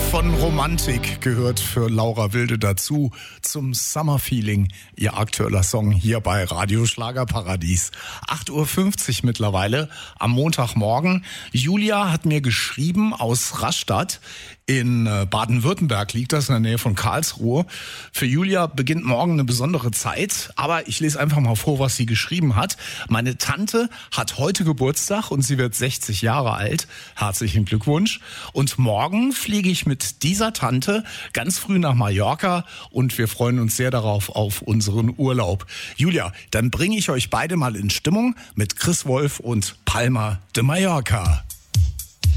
von Romantik gehört für Laura Wilde dazu zum Summer Feeling, ihr aktueller Song hier bei Radio Schlagerparadies. 8:50 Uhr mittlerweile am Montagmorgen. Julia hat mir geschrieben aus Rastatt. In Baden-Württemberg liegt das in der Nähe von Karlsruhe. Für Julia beginnt morgen eine besondere Zeit, aber ich lese einfach mal vor, was sie geschrieben hat. Meine Tante hat heute Geburtstag und sie wird 60 Jahre alt. Herzlichen Glückwunsch. Und morgen fliege ich mit dieser Tante ganz früh nach Mallorca und wir freuen uns sehr darauf auf unseren Urlaub. Julia, dann bringe ich euch beide mal in Stimmung mit Chris Wolf und Palma de Mallorca.